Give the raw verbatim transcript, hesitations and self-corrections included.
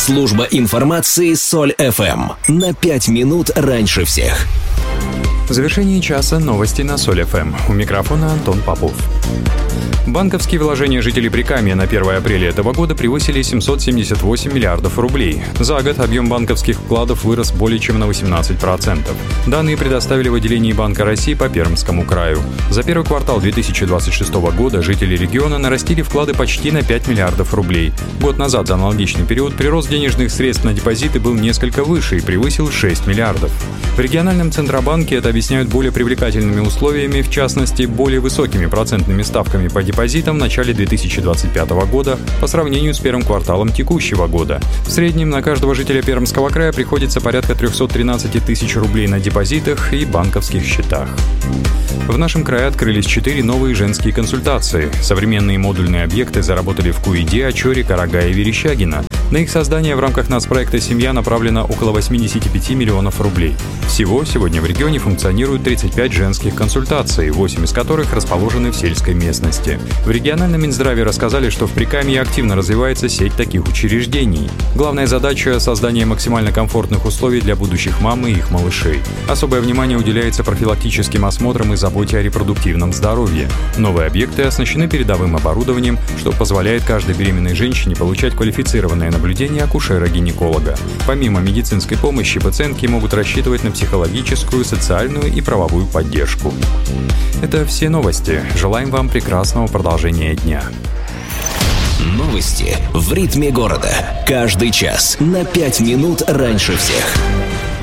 Служба информации Соль эф эм. На пять минут раньше всех. В завершении часа новости на Соль эф эм. У микрофона Антон Попов. Банковские вложения жителей Прикамья на первое апреля этого года превысили семьсот семьдесят восемь миллиардов рублей. За год объем банковских вкладов вырос более чем на восемнадцать процентов. Данные предоставили в отделении Банка России по Пермскому краю. За первый квартал две тысячи двадцать шестого года жители региона нарастили вклады почти на пять миллиардов рублей. Год назад за аналогичный период прирост денежных средств на депозиты был несколько выше и превысил шесть миллиардов. В региональном Центробанке это объясняют более привлекательными условиями, в частности, более высокими процентными ставками по депозитам в начале две тысячи двадцать пятого года по сравнению с первым кварталом текущего года. В среднем на каждого жителя Пермского края приходится порядка триста тринадцать тысяч рублей на депозитах и банковских счетах. В нашем крае открылись четыре новые женские консультации. Современные модульные объекты заработали в Куйде, Очоре, Карагае и Верещагино. На их создание в рамках нацпроекта «Семья» направлено около восемьдесят пять миллионов рублей. Всего сегодня в регионе функционируют тридцать пять женских консультаций, восемь из которых расположены в сельской местности. В региональном Минздраве рассказали, что в Прикамье активно развивается сеть таких учреждений. Главная задача – создание максимально комфортных условий для будущих мам и их малышей. Особое внимание уделяется профилактическим осмотрам и заботе о репродуктивном здоровье. Новые объекты оснащены передовым оборудованием, что позволяет каждой беременной женщине получать квалифицированное наблюдение акушера-гинеколога. Помимо медицинской помощи, пациентки могут рассчитывать на психологическую, социальную и правовую поддержку. Это все новости. Желаем вам прекрасного продолжения дня. Новости в ритме города. Каждый час на пять минут раньше всех.